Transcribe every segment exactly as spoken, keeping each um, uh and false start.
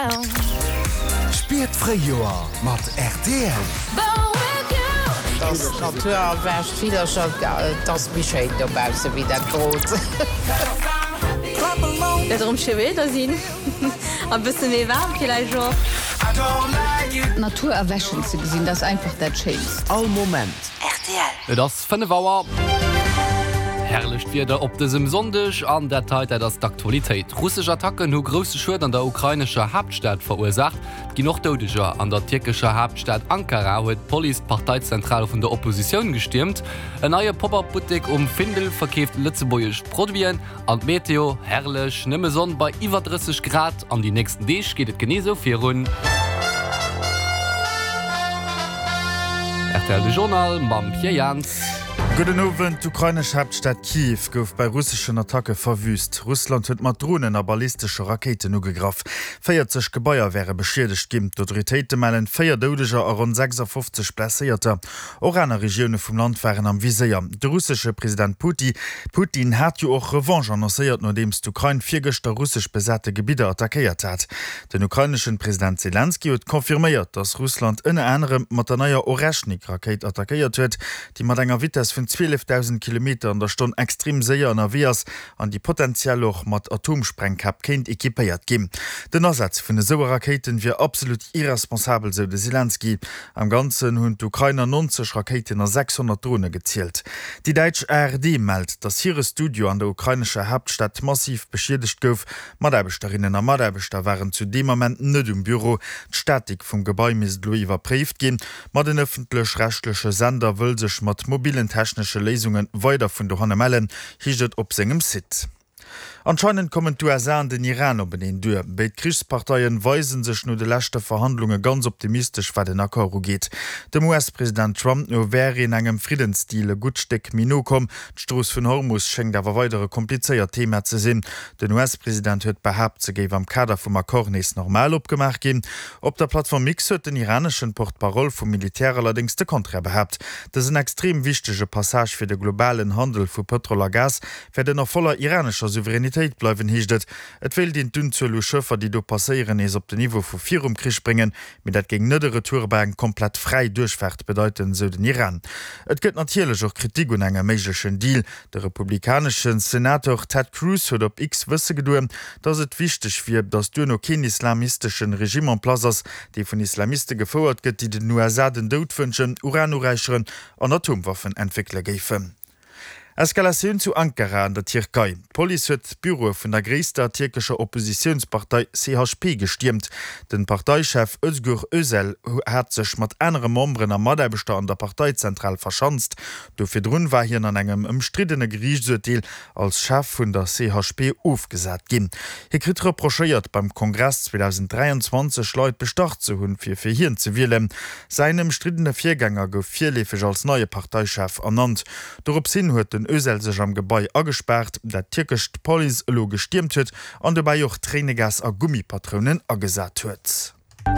down. Spiert Freijoer mat R T L. Das Natur wärcht vieler das Bescheid dobause wie der Brot. Darum weder sinn a bisssen méi warm Jo. Natur erwäschen ze gesinn, das einfach der Chase. All Moment. R T L. Das fënne Waer. Herrlicht wieder op desem Sondech an der Teil der das d'Aktualitéit. Russsche Attacken hu grosse Schuld an der ukrainischer Hauptstadt verursacht, gi noch Dodeger an der türkischer Hauptstadt Ankara huet Polizeiparaizentral vun der Opposition gestimmt. E neue Pop-up-Boutik um Findel verkkeft Lützeburgisch Produktien an Meteo herrlech nimme Sonn bei iwwer dreißig Grad an die nächsten Deeg geht et geneso fir run. R T L Journal mam Pierre Jans. Guten Abend, die ukrainische Hauptstadt Kiew gouf bei russischen Attacke verwüst. Russland huet mat Drohnen a ballistische Raketen ugegraf. vierzig Gebäier wäre beschädigt gin. Autoritäten meinen vier Dodeger a rund sechsundfünfzig Blessierter. Auch andere Regionen vom Land waren am Visier. Der russische Präsident Putin, Putin hat ja auch Revanche annonciert, nachdem die Ukraine vier gestern russisch besetzte Gebiete attackiert hat. Den ukrainischen Präsident Zelensky hat konfirmiert, dass Russland in anderem mit der neuen Oreshnik-Rakete attackiert hat, die mit einer Vitesse von zwölftausend Kilometer an der Stunde extrem sehr an Avias an die potenziell auch mit Atomsprengkap kennt ekipiert geben. Den Ersatz von den so Raketen wird absolut irresponsabel, so der Zelensky. Am Ganzen haben die Ukrainer neunzig Raketen an sechshundert Drohnen gezielt. Die deutsche A R D meldet, dass hier Studio an der ukrainischen Hauptstadt massiv beschädigt gouf. Mitarbeiterinnen und Mitarbeiter waren zu dem Moment nicht im Büro. Die Statik vom Gebäude müsste überprüft gehen. Mit den öffentlich-rechtlichen Sender will sich mit mobilen technischen Lesungen weiter vun der Hanne mellen, hiet op segem Sit. Anscheinend kommen du an den Iran op den Dur. Bei Kriegsparteien weisen sech no de lächte Verhandlungen ganz optimistisch wat den Akkoru geht. Dem U S-Präsident Trump no wäre in engem Friedensstile gutsteck Mino kom, d'Stroos vun Hormus schenkt awer weitere komplizéier Thema ze sinn. Den U S-Präsident huet behaupt ze géif am Kader vum Akkornees normal opgemacht gin. Op der Plattform Mix huet den iranischen Portparol vum Militär allerdings de Kontra behaupt. Das ist ein extrem wichtige Passage fir de globalen Handel vu Petrol a Gas, fir den noch voller iranischer Souveränität bleiwen hiechtet. Et will den dünn zu Schëffer, die do passeieren is op de Niveau vu vier um Krich bringen, mit dat gegen nëdere Tourbergen komplett frei durchfährt bedeuten so den Iran. Et gëtt natierlech auch Kritik un enger meigschen Deal. Der republikanischen Senator Ted Cruz huet op X wësse geduen, dats et wichtig wird, dass du no kein islamistischen Regime an Plazas, die vun Islamiste gefordert gëtt, die den U S A den Dout wünschen, Uranureicheren an Atomwaffen entwickle geifen. Eskalation zu Ankara an der Türkei. Police huet Büro vun der gréster türkischer Oppositionspartei C H P gestimmt. Den Parteichef Özgur Özel hat sech mat enere Membren am Madeibester an der Parteizentral verschanzt. Dofir drun war hier an engem umstrittene Griechsdeal als Chef vun der C H P aufgesat gin. Hier krit reprochéiert beim Kongress zwanzig dreiundzwanzig Leut bestocht zu hunn fir fir hien ze wählen. Seinem umstrittene Viergänger gouf vierlefig als neue Parteichef ernannt. Dorop sinn huet den Özel sech am Gebäi agesperrt, dat türkischt Police lo gestimmt huet an dabei joch Trainegas a Gummipatronen agesat huet.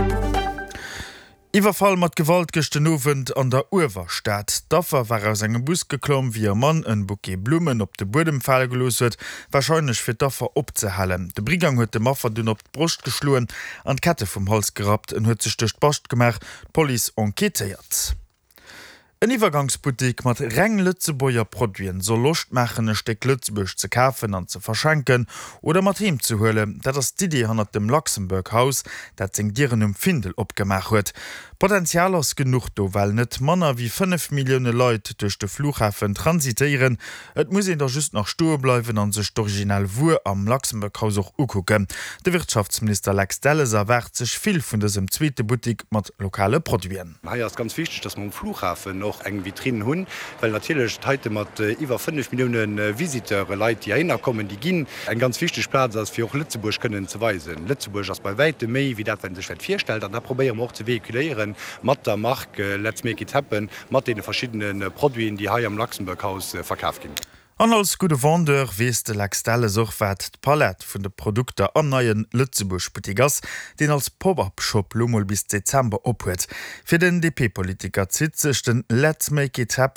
Iwerfall mat Gewalt gestern Abend an der Uwerstadt. Daffer war aus engem Bus geklommen, wie ein Mann en Bouquet Blumen op de Boden fallen gelos huet, wahrscheinlich fir Daffer opzehalen. De Brigang huet de Maffer dun op d' Brust geschluen, an d' Kette vom Hals gerat en huet sech durch d'Bast gemacht, Police enquêtiert. Ein Übergangsboutique mit Reng Lützeboer Produktien soll Lust machen, ein Stück Lützburg zu kaufen und zu verschenken oder mit ihm zu holen. Das ist die Idee hinter dem Luxemburg-Haus, das sich deren um Findel abgemacht hat. Potenzial ist genug da, weil nicht mehr wie fünf Millionen Leute durch den Flughafen transitieren. Es muss ihnen da just noch stehen bleiben und sich das Original Wur am Luxemburg-Haus auch angucken. Der Wirtschaftsminister Lex Delles erwartet sich viel von diesem zweiten Boutique mit lokalen Produktien. Ja, es ist ganz wichtig, dass man am Flughafen noch eng Vitrinen hunn, weil natürlich heute mat äh, iwwer fünf Millionen äh, Visiteure Leiit die hinkommen, die ginn eng ganz wichtig Platz als fir auch Lützeburg können zu weisen. Lützeburg ass bei weite méi wie dat wenn sech firstellt, an da probieren auch zu vehikulieren, mat der Mark äh, let's make it happen, mat den verschiedenen äh, Produktien, die ha am Luxemburg-Haus äh, verkauft gin. An als gute Wandeur wies de Lastelle sochwert d' Palett vun de Produkte an neien Lützeburg Butigas, den als Pop-up-Shop Lummel bis Dezember ophuet. Fir den D P-Politiker zit sech den Let's Make It Happen